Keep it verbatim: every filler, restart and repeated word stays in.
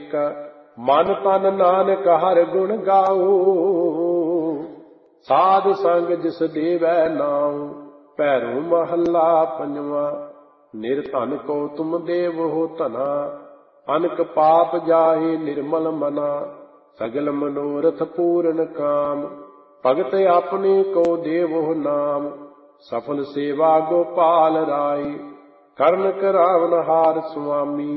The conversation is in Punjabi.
ਏਕ, ਮਨ ਤਨ ਨਾਨਕ ਹਰਿ ਗੁਣ ਗਾਓ। ਸਾਧ ਸੰਗ ਜਿਸ ਦੇਵੈ ਨਾਉ, ਭੈਰੋ ਮਹੱਲਾ ਪੰਜਵਾਂ। ਨਿਰਧਨ ਕੋ ਤੁਮ ਦੇਵੋ ਧਨਾ, ਅਨਕ ਪਾਪ ਜਾਹੇ ਨਿਰਮਲ ਮਨਾ। ਸਗਲ ਮਨੋਰਥ ਪੂਰਨ ਕਾਮ, ਭਗਤ ਆਪਣੇ ਕੋ ਦੇਵੋ ਨਾਮ। ਸਫਲ ਸੇਵਾ ਗੋਪਾਲ ਰਾਏ, ਕਰਨ ਕਰਾਵਨ ਹਾਰ ਸੁਆਮੀ।